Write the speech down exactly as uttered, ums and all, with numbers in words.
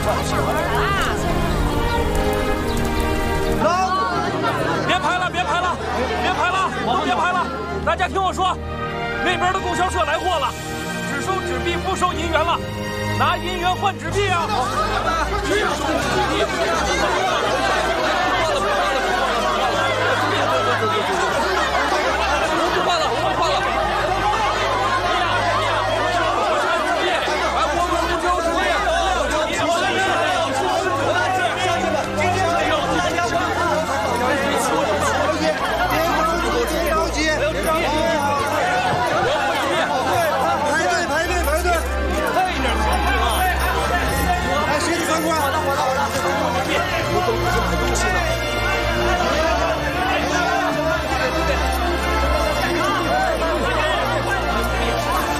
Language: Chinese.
别拍了，别拍了，别拍了，都别拍了！大家听我说，那边的供销社来货了，只收纸币不收银元了，拿银元换纸币啊！只收纸币。